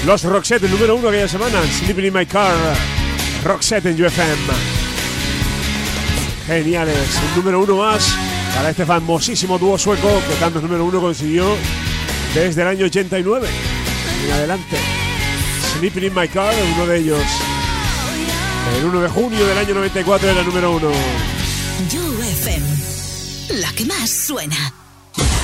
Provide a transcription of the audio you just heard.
Los Roxette, el número 1 aquella semana. Sleeping in My Car. Roxette en UFM. Geniales. Un número 1 más para este famosísimo dúo sueco que tantos número 1 consiguió desde el año 89 en adelante. Sleeping in My Car, uno de ellos. El 1 de junio del año 94 era el número 1. UFM, la que más suena.